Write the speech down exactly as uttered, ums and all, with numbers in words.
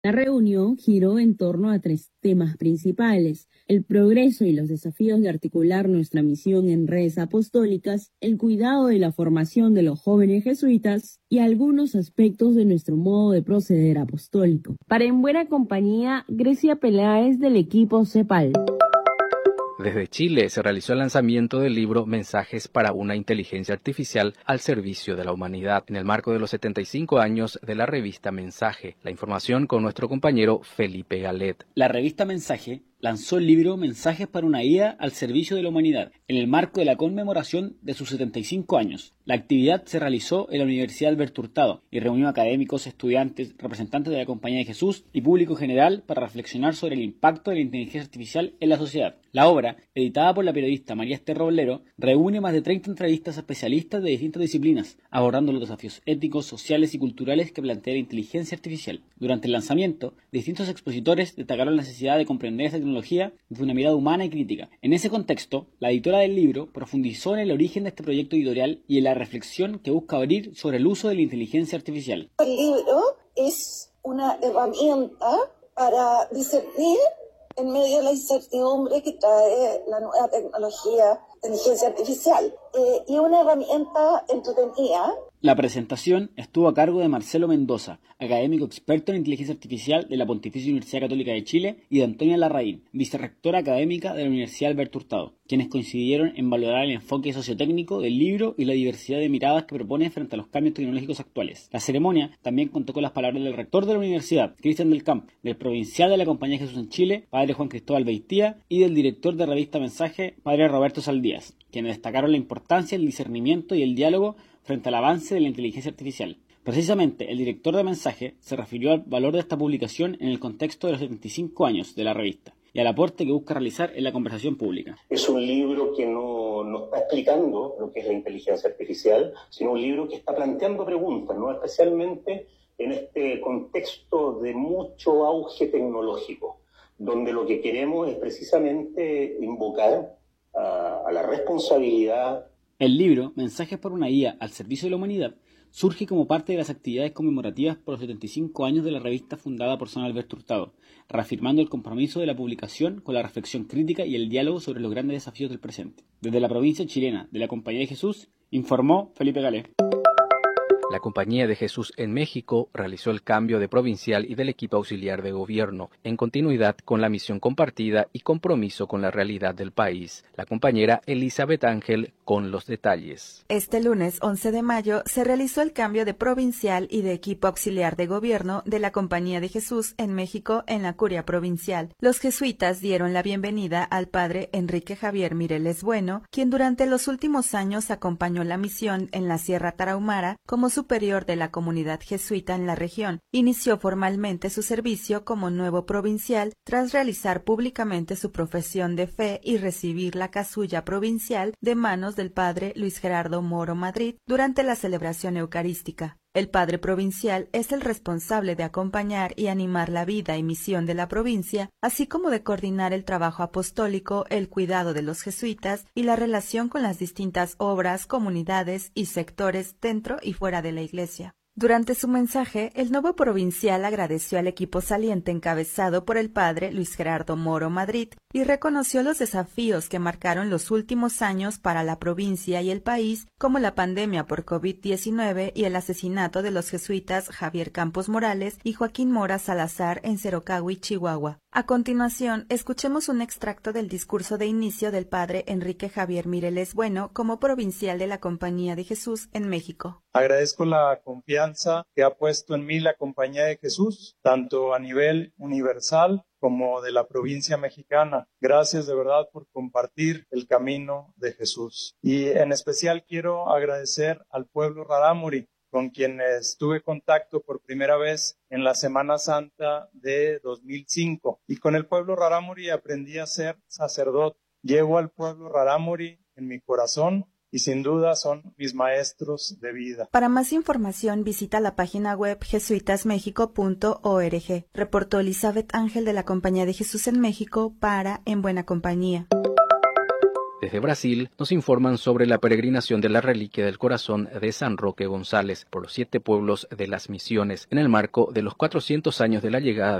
La reunión giró en torno a tres temas principales: el progreso y los desafíos de articular nuestra misión en redes apostólicas, el cuidado y la formación de los jóvenes jesuitas y algunos aspectos de nuestro modo de proceder apostólico. Para En Buena Compañía, Grecia Peláez del equipo CEPAL. Desde Chile se realizó el lanzamiento del libro Mensajes para una inteligencia artificial al servicio de la humanidad, en el marco de los setenta y cinco años de la revista Mensaje. La información con nuestro compañero Felipe Galet. La revista Mensaje lanzó el libro Mensajes para una I A al servicio de la humanidad, en el marco de la conmemoración de sus setenta y cinco años. La actividad se realizó en la Universidad Alberto Hurtado y reunió académicos, estudiantes, representantes de la Compañía de Jesús y público general para reflexionar sobre el impacto de la inteligencia artificial en la sociedad. La obra, editada por la periodista María Esther Roblero, reúne más de treinta entrevistas a especialistas de distintas disciplinas, abordando los desafíos éticos, sociales y culturales que plantea la inteligencia artificial. Durante el lanzamiento, distintos expositores destacaron la necesidad de comprender esta tecnología desde una mirada humana y crítica. En ese contexto, la editora del libro profundizó en el origen de este proyecto editorial y en la reflexión que busca abrir sobre el uso de la inteligencia artificial. El libro es una herramienta para discernir en medio de la incertidumbre que trae la nueva tecnología de inteligencia artificial, eh, y una herramienta entretenida. La presentación estuvo a cargo de Marcelo Mendoza, académico experto en inteligencia artificial de la Pontificia Universidad Católica de Chile, y de Antonia Larraín, vicerrectora académica de la Universidad Alberto Hurtado, quienes coincidieron en valorar el enfoque sociotécnico del libro y la diversidad de miradas que propone frente a los cambios tecnológicos actuales. La ceremonia también contó con las palabras del rector de la universidad, Cristian del Camp, del provincial de la Compañía de Jesús en Chile, padre Juan Cristóbal Beitía, y del director de revista Mensaje, padre Roberto Saldías, quienes destacaron la importancia del discernimiento y el diálogo frente al avance de la inteligencia artificial. Precisamente, el director de Mensaje se refirió al valor de esta publicación en el contexto de los setenta y cinco años de la revista y al aporte que busca realizar en la conversación pública. Es un libro que no, no está explicando lo que es la inteligencia artificial, sino un libro que está planteando preguntas, ¿no? Especialmente en este contexto de mucho auge tecnológico, donde lo que queremos es precisamente invocar a, a la responsabilidad. El libro, Mensajes para una I A al servicio de la humanidad, surge como parte de las actividades conmemorativas por los setenta y cinco años de la revista fundada por San Alberto Hurtado, reafirmando el compromiso de la publicación con la reflexión crítica y el diálogo sobre los grandes desafíos del presente. Desde la provincia chilena de la Compañía de Jesús, informó Felipe Galé. La Compañía de Jesús en México realizó el cambio de provincial y del equipo auxiliar de gobierno, en continuidad con la misión compartida y compromiso con la realidad del país. La compañera Elizabeth Ángel con los detalles. Este lunes once de mayo se realizó el cambio de provincial y de equipo auxiliar de gobierno de la Compañía de Jesús en México en la Curia Provincial. Los jesuitas dieron la bienvenida al padre Enrique Javier Mireles Bueno, quien durante los últimos años acompañó la misión en la Sierra Tarahumara como su superior de la comunidad jesuita en la región. Inició formalmente su servicio como nuevo provincial tras realizar públicamente su profesión de fe y recibir la casulla provincial de manos del padre Luis Gerardo Moro Madrid durante la celebración eucarística. El padre provincial es el responsable de acompañar y animar la vida y misión de la provincia, así como de coordinar el trabajo apostólico, el cuidado de los jesuitas y la relación con las distintas obras, comunidades y sectores dentro y fuera de la Iglesia. Durante su mensaje, el nuevo provincial agradeció al equipo saliente encabezado por el padre Luis Gerardo Moro Madrid y reconoció los desafíos que marcaron los últimos años para la provincia y el país, como la pandemia por COVID diecinueve y el asesinato de los jesuitas Javier Campos Morales y Joaquín Mora Salazar en Cerocahui, Chihuahua. A continuación, escuchemos un extracto del discurso de inicio del padre Enrique Javier Mireles Bueno como provincial de la Compañía de Jesús en México. Agradezco la confianza que ha puesto en mí la Compañía de Jesús, tanto a nivel universal como de la provincia mexicana. Gracias de verdad por compartir el camino de Jesús. Y en especial quiero agradecer al pueblo rarámuri, con quienes tuve contacto por primera vez en la Semana Santa de dos mil cinco. Y con el pueblo rarámuri aprendí a ser sacerdote. Llevo al pueblo rarámuri en mi corazón y sin duda son mis maestros de vida. Para más información visita la página web jesuitas mexico punto org. Reportó Elizabeth Ángel de la Compañía de Jesús en México para En Buena Compañía. Desde Brasil nos informan sobre la peregrinación de la reliquia del corazón de San Roque González por los siete pueblos de las Misiones en el marco de los cuatrocientos años de la llegada